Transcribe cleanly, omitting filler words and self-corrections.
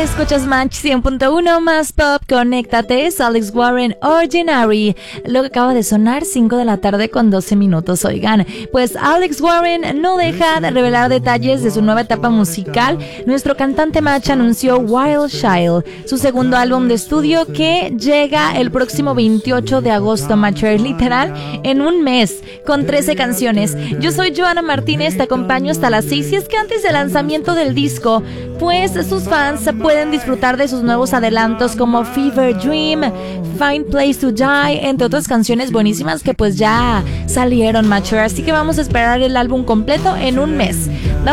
Escuchas Match 100.1 más pop, conéctate, es Alex Warren, Ordinary. Lo que acaba de sonar, 5 de la tarde con 12 minutos. Oigan, pues Alex Warren no deja de revelar detalles de su nueva etapa musical. Nuestro cantante Match anunció Wild Child, su segundo álbum de estudio que llega el próximo 28 de agosto, Match, literal, en un mes, con 13 canciones. Yo soy Joana Martínez, te acompaño hasta las 6. Y es que antes del lanzamiento del disco, pues sus fans pueden disfrutar de sus nuevos adelantos como Fever Dream, Find Place to Die, entre otras canciones buenísimas que pues ya salieron, Mature. Así que vamos a esperar el álbum completo en un mes.